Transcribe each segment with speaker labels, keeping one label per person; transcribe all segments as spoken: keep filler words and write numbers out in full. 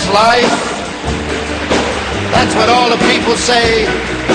Speaker 1: That's life. That's what all the people say.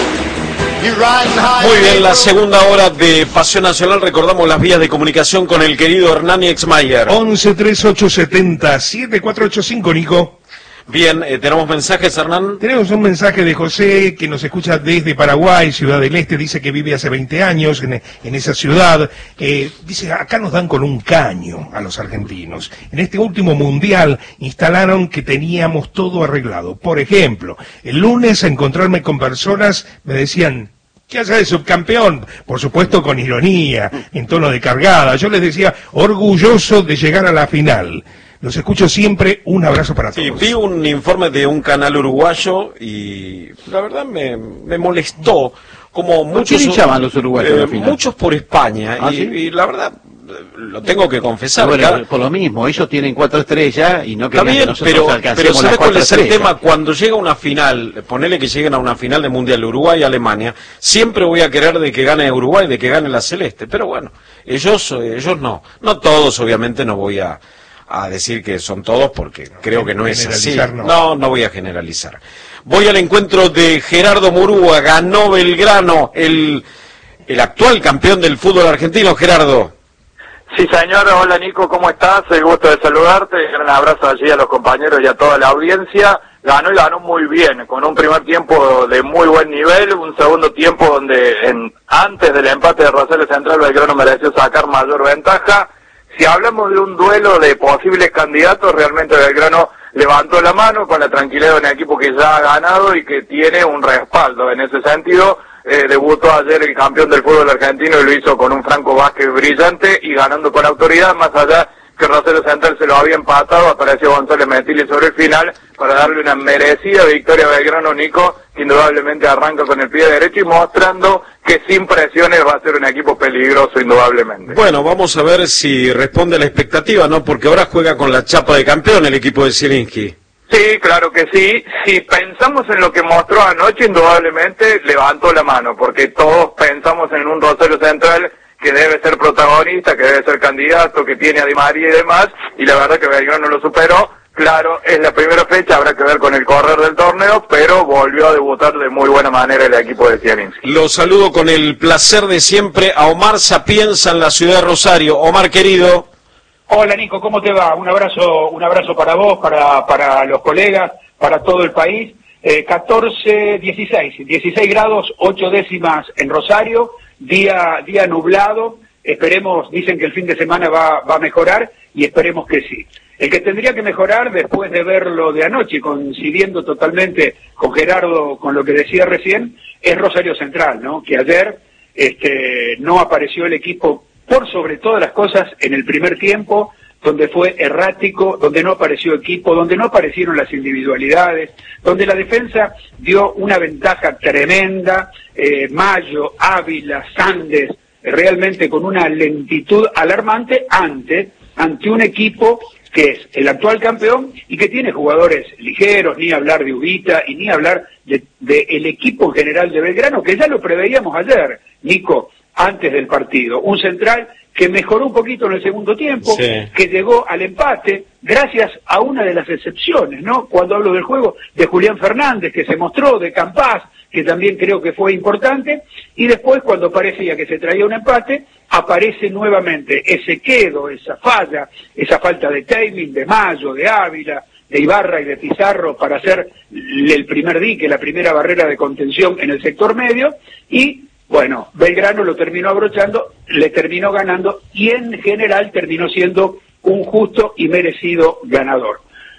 Speaker 2: Muy bien, la segunda hora de Pasión Nacional. Recordamos las vías de comunicación con el querido Hernán Exmayer.
Speaker 3: once, treinta y ocho, setenta, setenta y cuatro ochenta y cinco, Nico.
Speaker 2: Bien, eh, ¿tenemos mensajes, Hernán?
Speaker 3: Tenemos un mensaje de José, que nos escucha desde Paraguay, Ciudad del Este. Dice que vive hace veinte años en, en esa ciudad. Eh, dice, acá nos dan con un caño a los argentinos. En este último mundial instalaron que teníamos todo arreglado. Por ejemplo, el lunes a encontrarme con personas me decían, ¿qué hace de subcampeón? Por supuesto con ironía, en tono de cargada. Yo les decía, orgulloso de llegar a la final. Los escucho siempre, un abrazo para todos.
Speaker 2: Sí, vi un informe de un canal uruguayo y la verdad me, me molestó, como muchos...
Speaker 4: ¿Qué llaman los uruguayos
Speaker 2: eh,
Speaker 4: al final?
Speaker 2: Muchos por España,
Speaker 4: ¿Ah,
Speaker 2: y,
Speaker 4: sí?
Speaker 2: y la verdad, lo tengo que confesar.
Speaker 4: Bueno,
Speaker 2: cada...
Speaker 4: por lo mismo, ellos tienen cuatro estrellas y no
Speaker 2: Está
Speaker 4: querían
Speaker 2: bien,
Speaker 4: que nosotros
Speaker 2: pero,
Speaker 4: alcancemos
Speaker 2: pero ¿sabes
Speaker 4: las
Speaker 2: cuál
Speaker 4: cuatro
Speaker 2: es el
Speaker 4: estrellas?
Speaker 2: tema? Cuando llega una final, ponele que lleguen a una final de Mundial Uruguay y Alemania, siempre voy a querer de que gane Uruguay, de que gane la Celeste, pero bueno, ellos ellos no, no todos, obviamente no voy a, a decir que son todos porque creo que no es así.
Speaker 3: No.
Speaker 2: no, no voy a generalizar. Voy al encuentro de Gerardo Murúa, ganó Belgrano, el, el actual campeón del fútbol argentino. Gerardo.
Speaker 5: Sí, señor. Hola, Nico, ¿cómo estás? El gusto de saludarte. Un abrazo allí a los compañeros y a toda la audiencia. Ganó y ganó muy bien, con un primer tiempo de muy buen nivel, un segundo tiempo donde en, antes del empate de Rosario Central, Belgrano mereció sacar mayor ventaja. Si hablamos de un duelo de posibles candidatos, realmente Belgrano levantó la mano con la tranquilidad de un equipo que ya ha ganado y que tiene un respaldo. En ese sentido, eh, debutó ayer el campeón del fútbol argentino y lo hizo con un Franco Vázquez brillante y ganando con autoridad, más allá que Rosario Central se lo había empatado, apareció González Metilli sobre el final para darle una merecida victoria a Belgrano. Nico, que indudablemente arranca con el pie derecho y mostrando que sin presiones va a ser un equipo peligroso indudablemente.
Speaker 2: Bueno, vamos a ver si responde a la expectativa, ¿no? Porque ahora juega con la chapa de campeón el equipo de Zielinski.
Speaker 5: Sí, claro que sí. Si pensamos en lo que mostró anoche, indudablemente levantó la mano, porque todos pensamos en un Rosario Central que debe ser protagonista, que debe ser candidato, que tiene a Di María y demás, y la verdad que Belgrano lo superó. Claro, es la primera fecha, habrá que ver con el correr del torneo, pero volvió a debutar de muy buena manera el equipo de Zielinski.
Speaker 2: Lo saludo con el placer de siempre a Omar Sapienza en la ciudad de Rosario. Omar, querido.
Speaker 6: Hola, Nico, ¿cómo te va? Un abrazo, un abrazo para vos, para, para los colegas, para todo el país. Eh, catorce, dieciséis, dieciséis grados, ocho décimas en Rosario, día, día nublado. Esperemos, dicen que el fin de semana va, va a mejorar y esperemos que sí. El que tendría que mejorar después de verlo de anoche, coincidiendo totalmente con Gerardo, con lo que decía recién, es Rosario Central, ¿no? Que ayer este, no apareció el equipo por sobre todas las cosas en el primer tiempo, donde fue errático, donde no apareció equipo, donde no aparecieron las individualidades, donde la defensa dio una ventaja tremenda, eh, Mayo, Ávila, Sandes, realmente con una lentitud alarmante ante, ante un equipo que es el actual campeón y que tiene jugadores ligeros, ni hablar de Ubita y ni hablar de, de el equipo en general de Belgrano, que ya lo preveíamos ayer, Nico, antes del partido. Un central que mejoró un poquito en el segundo tiempo, sí, que llegó al empate gracias a una de las excepciones, ¿no? Cuando hablo del juego, de Julián Fernández, que se mostró, de Campás, que también creo que fue importante, y después cuando parecía que se traía un empate, aparece nuevamente ese quedo, esa falla, esa falta de timing de Mayo, de Ávila, de Ibarra y de Pizarro para hacer el primer dique, la primera barrera de contención en el sector medio, y bueno, Belgrano lo terminó abrochando, le terminó ganando y en general terminó siendo un justo y merecido ganador.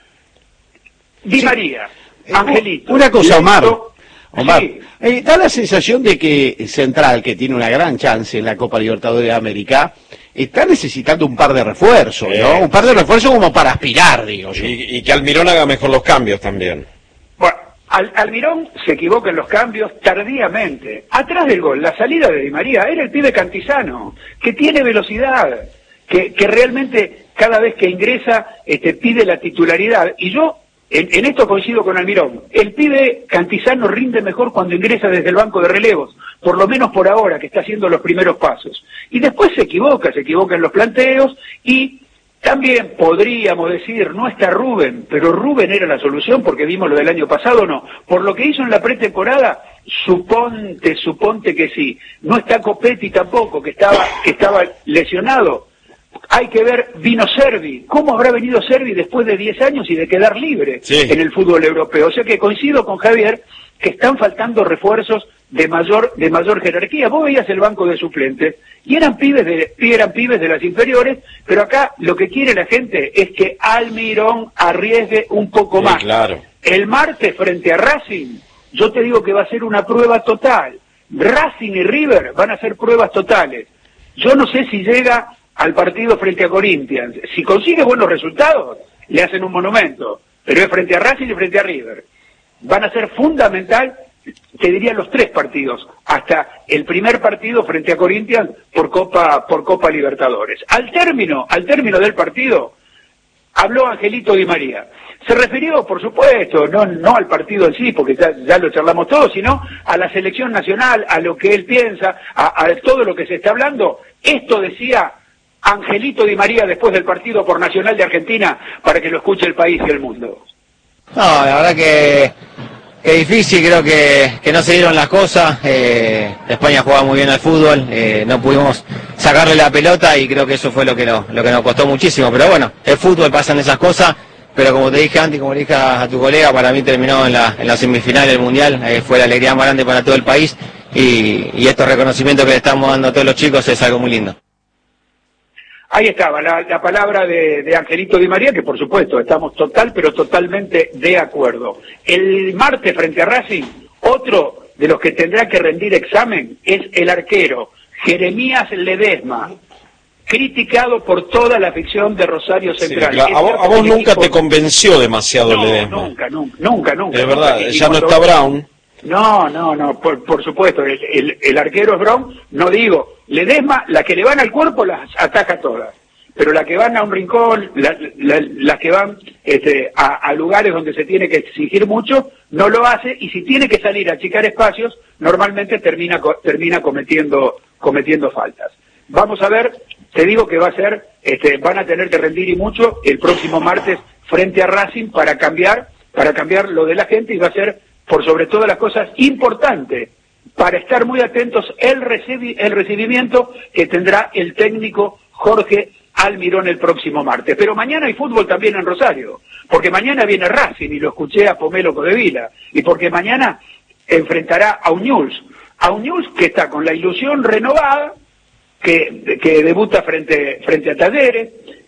Speaker 6: Di sí. María, eh, Angelito.
Speaker 4: Una cosa, Omar. Omar,
Speaker 6: sí.
Speaker 4: eh, da la sensación de que Central, que tiene una gran chance en la Copa Libertadores de América, está necesitando un par de refuerzos, ¿no? Eh, un par de refuerzos como para aspirar, digo yo.
Speaker 2: Y, y que Almirón haga mejor los cambios también.
Speaker 6: Bueno, Al, Almirón se equivoca en los cambios tardíamente. Atrás del gol, la salida de Di María, era el pibe Cantizano, que tiene velocidad, que, que realmente cada vez que ingresa este, pide la titularidad. Y yo, en, en esto coincido con Almirón, el pibe Cantizano rinde mejor cuando ingresa desde el banco de relevos, por lo menos por ahora, que está haciendo los primeros pasos. Y después se equivoca, se equivoca en los planteos y También podríamos decir, no está Rubén, pero Rubén era la solución porque vimos lo del año pasado, no. Por lo que hizo en la pretemporada, suponte, suponte que sí. No está Copetti tampoco, que estaba, que estaba lesionado. Hay que ver, vino Servi. ¿Cómo habrá venido Servi después de diez años y de quedar libre sí. en el fútbol europeo? O sea que coincido con Javier que están faltando refuerzos de mayor de mayor jerarquía. Vos veías el banco de suplentes y eran pibes de eran pibes de las inferiores, pero acá lo que quiere la gente es que Almirón arriesgue un poco sí, más.
Speaker 2: Claro.
Speaker 6: El martes frente a Racing, yo te digo que va a ser una prueba total. Racing y River van a ser pruebas totales. Yo no sé si llega al partido frente a Corinthians. Si consigue buenos resultados, le hacen un monumento, pero es frente a Racing y frente a River. Van a ser fundamental, te diría, los tres partidos, hasta el primer partido frente a Corinthians por Copa por Copa Libertadores. Al término, al término del partido, habló Angelito Di María. Se refirió, por supuesto, no, no al partido en sí, porque ya, ya lo charlamos todos, sino a la selección nacional, a lo que él piensa, a, a todo lo que se está hablando. Esto decía Angelito Di María después del partido por Nacional de Argentina, para que lo escuche el país y el mundo.
Speaker 7: No, la verdad que, que difícil, creo que, que no se dieron las cosas. eh, España jugaba muy bien al fútbol, eh, no pudimos sacarle la pelota y creo que eso fue lo que, no, lo que nos costó muchísimo. Pero bueno, el fútbol, pasan esas cosas, pero como te dije antes, como le dije a, a tu colega, para mí terminó en la, en la semifinal del Mundial, eh, fue la alegría más grande para todo el país y, y estos reconocimientos que le estamos dando a todos los chicos es algo muy lindo.
Speaker 6: Ahí estaba la, la palabra de, de Angelito Di María, que por supuesto estamos total, pero totalmente de acuerdo. El martes frente a Racing, otro de los que tendrá que rendir examen es el arquero, Jeremías Ledesma, criticado por toda la afición de Rosario Central.
Speaker 2: Sí, claro. A vos, a vos nunca equipo... te convenció demasiado
Speaker 6: no,
Speaker 2: Ledesma.
Speaker 6: Nunca, nunca, nunca, nunca.
Speaker 2: Es verdad,
Speaker 6: nunca.
Speaker 2: ya no está Brown.
Speaker 6: No, no, no, por, por supuesto, el, el, el arquero es Brown, no digo, Ledesma, las que le van al cuerpo las ataca todas, pero las que van a un rincón, las la, la que van este, a, a lugares donde se tiene que exigir mucho, no lo hace, y si tiene que salir a achicar espacios, normalmente termina, termina cometiendo, cometiendo faltas. Vamos a ver, te digo que va a ser, este, van a tener que rendir y mucho el próximo martes frente a Racing para cambiar, para cambiar lo de la gente, y va a ser, por sobre todas las cosas, importante para estar muy atentos el, recibi el recibimiento que tendrá el técnico Jorge Almirón el próximo martes. Pero mañana hay fútbol también en Rosario, porque mañana viene Racing, y lo escuché a Pomelo Codevila, y porque mañana enfrentará a Uñuls, a Uñuls que está con la ilusión renovada, que, que debuta frente, frente a Talleres,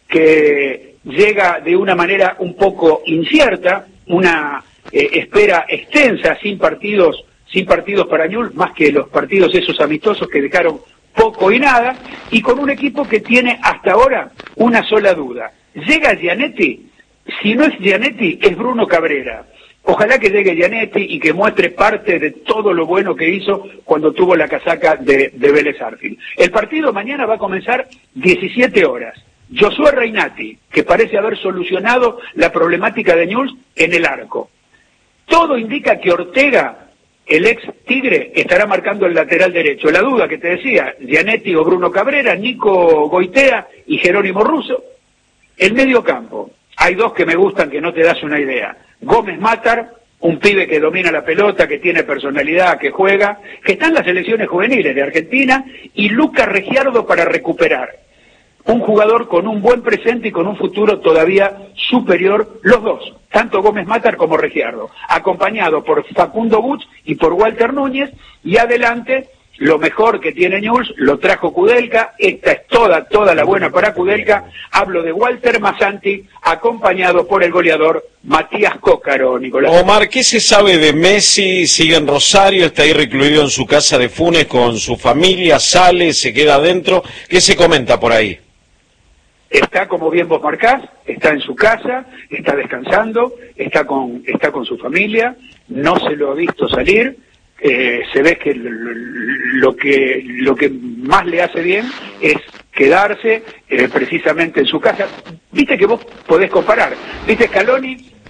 Speaker 6: que llega de una manera un poco incierta, una Eh, espera extensa, sin partidos sin partidos para Newell's, más que los partidos esos amistosos que dejaron poco y nada, y con un equipo que tiene hasta ahora una sola duda. ¿Llega Gianetti? Si no es Gianetti, es Bruno Cabrera. Ojalá que llegue Gianetti y que muestre parte de todo lo bueno que hizo cuando tuvo la casaca de, de Vélez Arfield. El partido mañana va a comenzar diecisiete horas. Josué Reinati, que parece haber solucionado la problemática de Newell's en el arco. Todo indica que Ortega, el ex Tigre, estará marcando el lateral derecho. La duda que te decía, Gianetti o Bruno Cabrera, Nico Goitea y Jerónimo Russo. El medio campo, hay dos que me gustan que no te das una idea. Gómez Matar, un pibe que domina la pelota, que tiene personalidad, que juega, que está en las selecciones juveniles de Argentina, y Lucas Regiardo para recuperar. Un jugador con un buen presente y con un futuro todavía superior, los dos, tanto Gómez Matar como Regiardo, acompañado por Facundo Buch y por Walter Núñez, y adelante, lo mejor que tiene Newell's, lo trajo Kudelka, esta es toda, toda la buena para Kudelka, hablo de Walter Massanti, acompañado por el goleador Matías Cócaro, Nicolás.
Speaker 2: Omar, ¿qué se sabe de Messi? Sigue en Rosario, está ahí recluido en su casa de Funes con su familia, sale, se queda adentro, ¿qué se comenta por ahí?
Speaker 6: Está, como bien vos marcás, está en su casa, está descansando, está con, está con su familia, no se lo ha visto salir, eh, se ve que lo, lo que lo que más le hace bien es quedarse eh, precisamente en su casa. Viste que vos podés comparar, viste Scaloni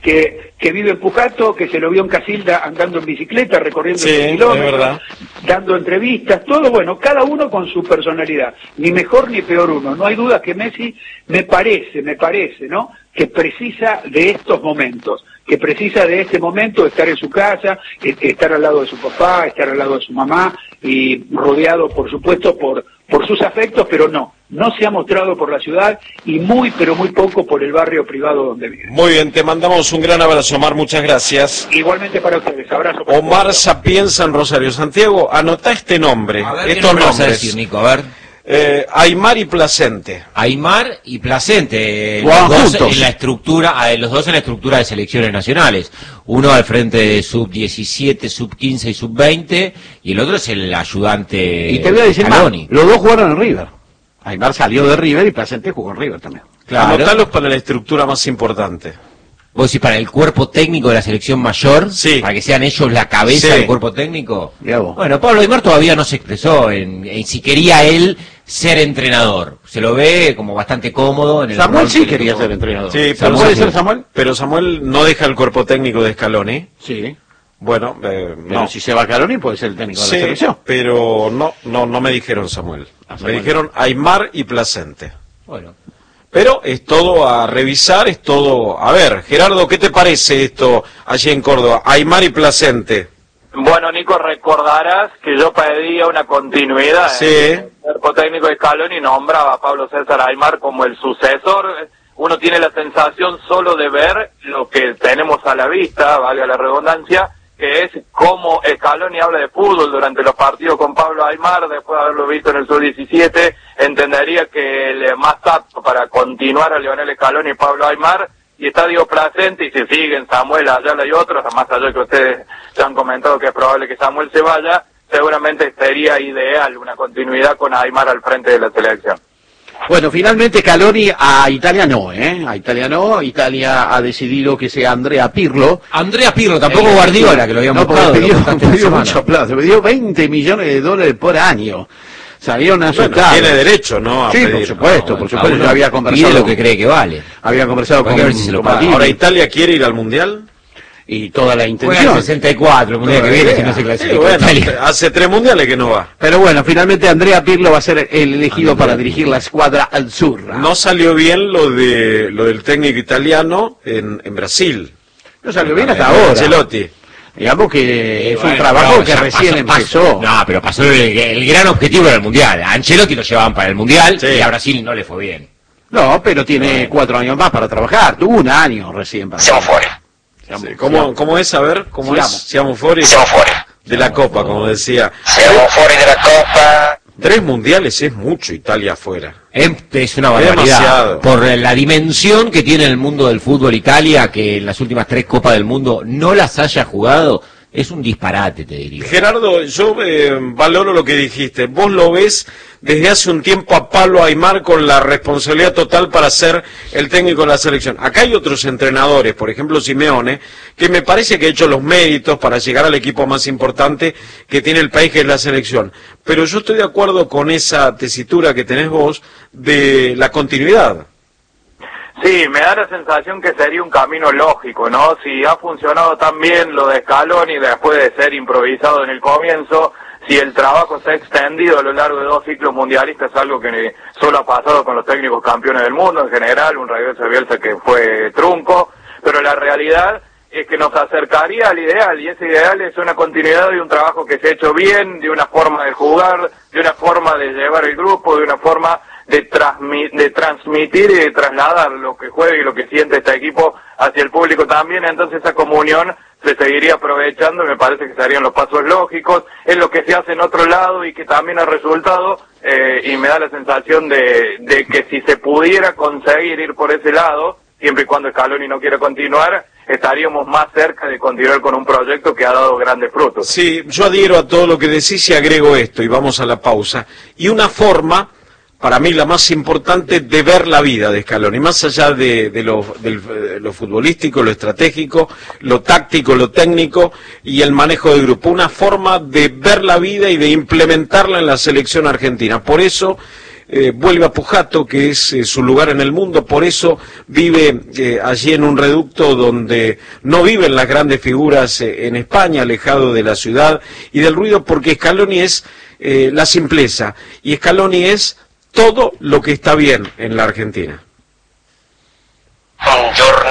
Speaker 6: que, que vive en Pujato, que se lo vio en Casilda andando en bicicleta, recorriendo
Speaker 2: Sí, es
Speaker 6: kilómetros,
Speaker 2: verdad.
Speaker 6: dando entrevistas, todo bueno, cada uno con su personalidad, ni mejor ni peor uno. No hay duda que Messi, me parece, me parece, ¿no?, que precisa de estos momentos, que precisa de este momento, estar en su casa, estar al lado de su papá, estar al lado de su mamá, y rodeado, por supuesto, por, por sus afectos, pero no, no se ha mostrado por la ciudad, y muy, pero muy poco por el barrio privado donde vive.
Speaker 2: Muy bien, te mandamos un gran abrazo, Omar, muchas gracias.
Speaker 6: Igualmente para ustedes, abrazo. Para
Speaker 2: Omar
Speaker 6: todos.
Speaker 2: Sapienza en Rosario. Santiago, anotá este nombre,
Speaker 8: A ver, ¿qué
Speaker 2: estos
Speaker 8: nombre vas a
Speaker 2: nombres.
Speaker 8: decir, Nico? A ver.
Speaker 2: Eh, Aymar y Placente.
Speaker 8: Aymar y Placente, eh,
Speaker 4: Jugaban
Speaker 8: los dos
Speaker 4: juntos.
Speaker 8: en la estructura, eh, los dos en la estructura de selecciones nacionales. Uno al frente de sub diecisiete, sub quince y sub veinte, y el otro es el ayudante.
Speaker 4: Y te voy a decir más,
Speaker 8: Scaloni.
Speaker 4: los dos jugaron en River. Aymar salió de River y Placente jugó en River también.
Speaker 8: Claro.
Speaker 2: Anotalos para la estructura más importante.
Speaker 8: Vos decís para el cuerpo técnico de la selección mayor,
Speaker 2: Sí.
Speaker 8: para que sean ellos la cabeza
Speaker 2: Sí.
Speaker 8: del cuerpo técnico.
Speaker 4: Mirá vos.
Speaker 8: Bueno, Pablo Aymar todavía no se expresó en, en si quería él ser entrenador. Se lo ve como bastante cómodo en el
Speaker 4: Samuel
Speaker 8: rol
Speaker 4: sí
Speaker 8: que le
Speaker 4: quería
Speaker 8: tocó.
Speaker 4: ser entrenador.
Speaker 2: Sí, pero
Speaker 4: ¿Puede
Speaker 2: Samuel-
Speaker 4: ser Samuel?
Speaker 2: Pero Samuel no deja el cuerpo técnico de Scaloni.
Speaker 4: Sí.
Speaker 2: Bueno, eh,
Speaker 4: Pero
Speaker 2: no.
Speaker 4: si se va Scaloni puede ser el técnico de
Speaker 2: Sí,
Speaker 4: la selección.
Speaker 2: pero no, no, no me dijeron Samuel.
Speaker 4: Ah,
Speaker 2: Me
Speaker 4: Samuel.
Speaker 2: dijeron Aymar y Placente.
Speaker 8: Bueno.
Speaker 2: Pero es todo a revisar, es todo... A ver, Gerardo, ¿qué te parece esto allí en Córdoba? Aymar y Placente.
Speaker 5: Bueno, Nico, recordarás que yo pedía una continuidad.
Speaker 2: Sí.
Speaker 5: El cuerpo técnico de Scaloni nombraba a Pablo César Aymar como el sucesor. Uno tiene la sensación solo de ver lo que tenemos a la vista, valga la redundancia, que es cómo Scaloni habla de fútbol durante los partidos con Pablo Aymar, después de haberlo visto en el sub diecisiete, entendería que el más apto para continuar a Lionel Scaloni y Pablo Aymar, y está Diego Placente, y si siguen Samuel, Ayala y otros, más allá que ustedes ya han comentado que es probable que Samuel se vaya, seguramente sería ideal una continuidad con Aymar al frente de la selección.
Speaker 4: Bueno, finalmente Scaloni a Italia no, ¿eh? A Italia no. Italia ha decidido que sea Andrea Pirlo.
Speaker 8: Andrea Pirlo, tampoco
Speaker 4: Eh,
Speaker 8: Guardiola, que lo habíamos
Speaker 4: no, porque
Speaker 8: buscado.
Speaker 4: pidió, pidió mucho plata, pidió veinte millones de dólares por año. Salieron
Speaker 2: Bueno,
Speaker 4: asustados.
Speaker 2: tiene derecho, ¿no? A
Speaker 4: Sí,
Speaker 2: pedir.
Speaker 4: por supuesto,
Speaker 8: No,
Speaker 4: por
Speaker 8: cada
Speaker 4: supuesto.
Speaker 8: uno
Speaker 4: Yo había
Speaker 8: pide
Speaker 4: conversado,
Speaker 8: lo que cree que vale.
Speaker 4: había conversado
Speaker 8: Hay
Speaker 4: con,
Speaker 8: que ver si se lo
Speaker 4: con
Speaker 8: paga.
Speaker 4: Martínez
Speaker 2: Ahora, ¿Italia quiere ir al Mundial?
Speaker 4: y toda la
Speaker 8: Juega en
Speaker 4: intención.
Speaker 8: sesenta y cuatro, el mundial que viene, si no se
Speaker 2: Sí,
Speaker 8: clasifica
Speaker 2: bueno,
Speaker 8: Italia.
Speaker 2: hace tres mundiales que no va.
Speaker 4: Pero bueno, finalmente Andrea Pirlo va a ser el elegido para dirigir la escuadra azzurra.
Speaker 2: No salió bien lo de lo del técnico italiano en, en Brasil.
Speaker 4: No salió bien hasta
Speaker 2: Lo de
Speaker 4: ahora.
Speaker 2: Ancelotti.
Speaker 4: Digamos que es un
Speaker 8: Bueno,
Speaker 4: trabajo
Speaker 8: pero
Speaker 4: que
Speaker 8: ya
Speaker 4: recién
Speaker 8: pasó-
Speaker 4: empezó.
Speaker 8: pasó- no, pero pasó el, el gran objetivo era el mundial. A Ancelotti lo llevaban para el mundial
Speaker 2: Sí.
Speaker 8: y a Brasil no le fue bien.
Speaker 4: No, pero tiene cuatro años más para trabajar. Tuvo un año recién para
Speaker 9: Siamo fuori.
Speaker 2: Sí, ¿Cómo, ¿Cómo es? A ver, ¿cómo
Speaker 4: Sigamos.
Speaker 2: es? Siamo fuori
Speaker 9: Siamo fuori.
Speaker 2: de la Copa, como decía.
Speaker 9: Siamo fuori della Coppa.
Speaker 2: Tres mundiales es mucho Italia afuera.
Speaker 8: Es, es una
Speaker 2: Es
Speaker 8: barbaridad.
Speaker 2: demasiado.
Speaker 8: Por la dimensión que tiene el mundo del fútbol Italia, que en las últimas tres Copas del Mundo no las haya jugado, es un disparate, te diría.
Speaker 2: Gerardo, yo eh, valoro lo que dijiste. Vos lo ves desde hace un tiempo a Pablo Aymar con la responsabilidad total para ser el técnico de la selección. Acá hay otros entrenadores, por ejemplo Simeone, que me parece que ha hecho los méritos para llegar al equipo más importante que tiene el país, que es la selección. Pero yo estoy de acuerdo con esa tesitura que tenés vos de la continuidad.
Speaker 5: Sí, me da la sensación que sería un camino lógico, ¿no? Si ha funcionado tan bien lo de Scaloni después de ser improvisado en el comienzo, si el trabajo se ha extendido a lo largo de dos ciclos mundialistas, es algo que solo ha pasado con los técnicos campeones del mundo en general, un regreso de Bielsa que fue trunco, pero la realidad es que nos acercaría al ideal, y ese ideal es una continuidad de un trabajo que se ha hecho bien, de una forma de jugar, de una forma de llevar el grupo, de una forma de, transmi- de transmitir y de trasladar lo que juega y lo que siente este equipo hacia el público también. Entonces esa comunión se seguiría aprovechando y me parece que serían los pasos lógicos, es lo que se hace en otro lado y que también ha resultado, eh, y me da la sensación de, de que si se pudiera conseguir ir por ese lado, siempre y cuando Scaloni no quiera continuar, estaríamos más cerca de continuar con un proyecto que ha dado grandes frutos.
Speaker 2: Sí, yo adhiero a todo lo que decís y agrego esto, y vamos a la pausa. Y una forma, para mí la más importante, de ver la vida de Scaloni, más allá de, de, lo, del- de lo futbolístico, lo estratégico, lo táctico, lo técnico y el manejo del grupo. Una forma de ver la vida y de implementarla en la selección argentina. Por eso eh, vuelve a Pujato, que es eh, su lugar en el mundo, por eso vive eh, allí en un reducto donde no viven las grandes figuras eh, en España, alejado de la ciudad y del ruido, porque Scaloni es eh, la simpleza, y Scaloni es todo lo que está bien en la Argentina.
Speaker 9: Buongiorno.